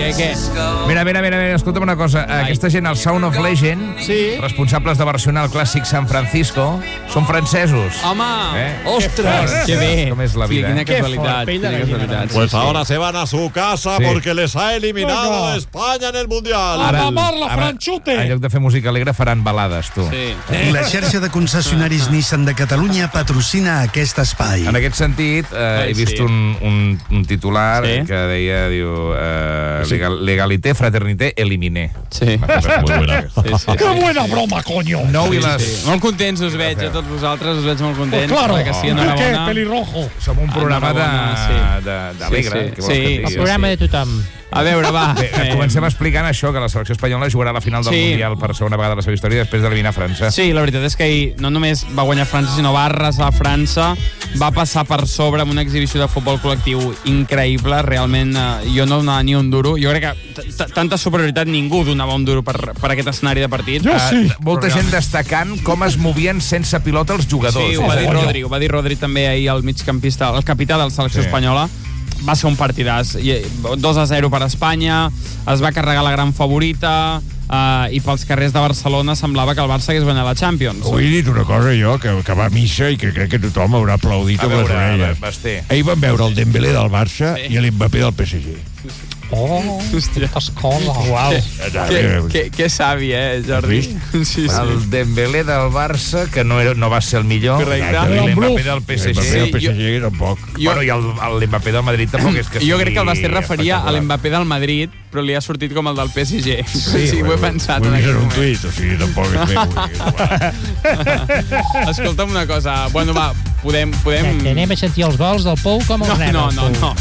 Què? Mira, escolta'm una cosa. Aquesta gent, el Sound of Legend, responsables de versionar el clàssic San Francisco, són francesos. Home! ¡Ostras! Que bé. Com és la vida, Quina casualitat. Pues ahora se van a su casa porque les ha eliminado España en el Mundial. Ara, en lloc de fer música alegre, faran balades, tu. La xarxa de concessionaris Nissan de Catalunya patrocina aquest espai. En aquest sentit, he vist un titular que deia, diu, legalité, fraternité, eliminé. Sí. ¡Qué buena broma, coño! Molt contents us veig, a tots vosaltres us veig molt contents. Claro, que sí, ¿qué? Pelirrojo. Som un programa d'alegre. El programa de tothom. A veure, va. Comencem explicant això, que la selecció espanyola jugarà a la final del Mundial per segona vegada a la seva història després d'eliminar França. Sí, la veritat és que ahir no només va guanyar França, sinó va arrasar França, va passar per sobre amb una exhibició de futbol col·lectiu increïble. Realment, jo no donava ni un duro. Jo crec que tanta superioritat ningú donava un duro per aquest escenari de partit. Molta gent destacant com es movien sense pilota els jugadors. Sí, ho va dir Rodri també ahir, el migcampista, el capità de la selecció espanyola. Va ser un partidàs. 2-0 per Espanya, es va carregar la gran favorita, i pels carrers de Barcelona semblava que el Barça hagués guanyat la Champions. Ho he dit una cosa jo, que va a missa i que crec que tothom haurà aplaudit amb les orelles. Ahir vam veure el Dembélé del Barça i l'Mbappé del PSG. Oh, escola. Uau. Que savi, Jordi? Sí. El Dembélé del Barça, que no va ser el millor. Correcte. I l'Mbappé del PSG. L'Mbappé del PSG tampoc. Bueno, i l'Mbappé del Madrid tampoc és que sigui... Jo crec que el Basté referia a l'Mbappé del Madrid, però li ha sortit com el del PSG. Sí, ho he pensat. Ho he vist en un tuit, o sigui, tampoc és meu. Escolta'm una cosa. Bueno, va, podem... Anem a sentir els gols del Pou com els nenes. No.